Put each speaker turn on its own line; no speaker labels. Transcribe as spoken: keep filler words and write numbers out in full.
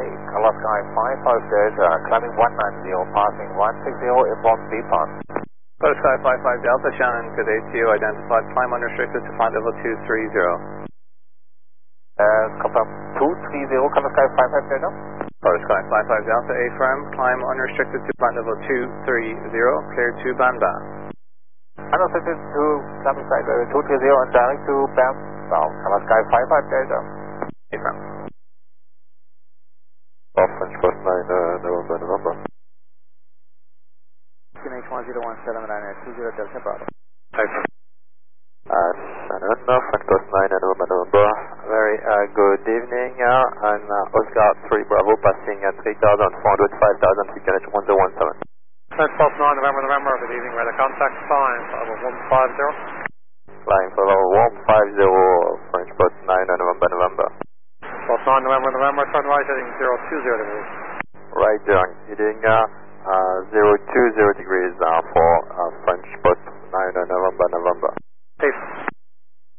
Color Sky five five Delta, climbing one nine zero, passing one six zero, inbound speed pass.
Color Sky five five Delta, Shannon, good day to you, identified climb unrestricted to flight level two three zero.
Uh, confirm two three zero, Color Sky five five Delta.
Color Sky five five Delta, affirm, climb unrestricted to flight level two three zero, clear to Banda.
Unrestricted to climbing flight level two three zero and direct to Banda, Color Sky five five Delta.
Affirm.
Off French Post nine, uh, November, November.
H one zero one seven nine two zero Delta Bravo.
Affirm.
Uh, Shannon, uh, French Post nine, uh, November, November. Very uh, good evening, uh, and uh, Oscar three Bravo passing at three thousand four hundred, five thousand, Q N H one zero one seven.
French Post nine, November, November, good evening, we're the contact flying for level one five zero.
Flying for level one five zero, French Post nine, uh, November, November.
Post nine, November, November, turn right heading zero two zero degrees.
Right there, heading uh, uh, zero two zero degrees uh, for uh, French Post nine, uh, November, November.